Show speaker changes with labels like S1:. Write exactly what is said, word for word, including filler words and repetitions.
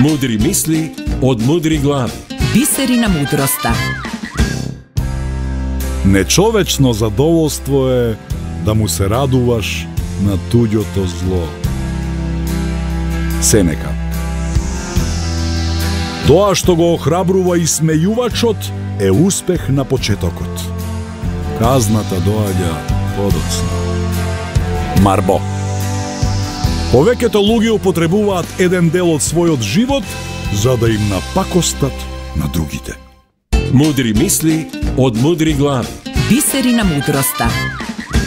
S1: Мудри мисли од мудри глави.
S2: Бисери на мудроста.
S3: Нечовечно задоволство е да му се радуваш на туѓото зло. Сенека. Тоа што го охрабрува и смејувачот е успех на почетокот. Казната доаѓа подоцна. Марбо. Повеќето луѓе употребуваат еден дел од својот живот за да им напакостат на другите.
S1: Мудри мисли од мудри глави.
S2: Бисери на мудроста.